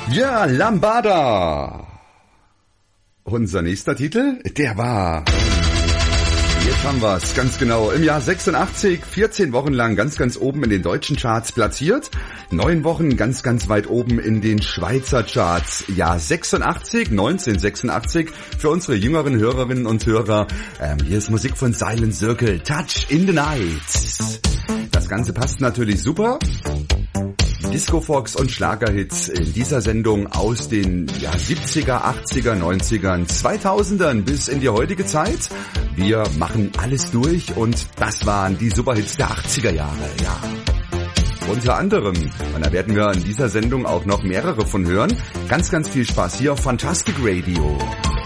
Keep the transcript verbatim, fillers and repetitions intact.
Ja, Lambada. Unser nächster Titel, der war... Jetzt haben wir's, ganz genau. Im Jahr sechsundachtzig, vierzehn Wochen lang ganz, ganz oben in den deutschen Charts platziert. Neun Wochen ganz, ganz weit oben in den Schweizer Charts. Jahr sechsundachtzig, neunzehnhundertsechsundachtzig. Für unsere jüngeren Hörerinnen und Hörer, ähm, hier ist Musik von Silent Circle, Touch in the Night. Das Ganze passt natürlich super. Disco-Fox und Schlagerhits in dieser Sendung aus den ja, siebziger, achtziger, neunzigern, zweitausendern bis in die heutige Zeit. Wir machen alles durch und das waren die Superhits der achtziger Jahre, ja. Unter anderem, und da werden wir in dieser Sendung auch noch mehrere von hören. Ganz, ganz viel Spaß hier auf Fantastic Radio.